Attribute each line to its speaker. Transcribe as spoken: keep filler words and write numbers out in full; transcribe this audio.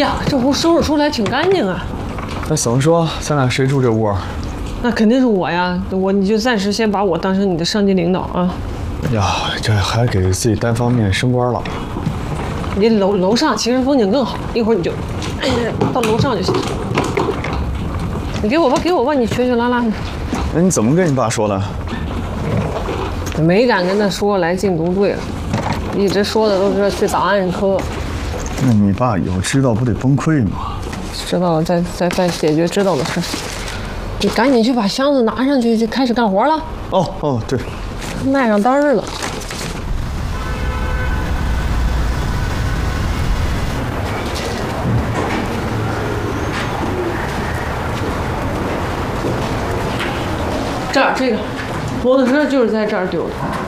Speaker 1: 呀，这屋收拾出来挺干净啊。
Speaker 2: 那怎么说，咱俩谁住这屋？
Speaker 1: 那肯定是我呀，我你就暂时先把我当成你的上级领导啊。
Speaker 2: 呀，这还给自己单方面升官了。
Speaker 1: 你楼楼上其实风景更好，一会儿你就，哎呀，到楼上就行。你给我吧，给我吧，你瘸瘸拉拉的。
Speaker 2: 那你怎么跟你爸说的？
Speaker 1: 没敢跟他说来禁毒队了，一直说的都是去档案科。
Speaker 2: 那你爸以后知道不得崩溃吗？
Speaker 1: 知道了，再再再解决知道的事。你赶紧去把箱子拿上去，就开始干活了。
Speaker 2: 哦哦，对，
Speaker 1: 卖上单儿了。这儿这个摩托车就是在这儿丢的。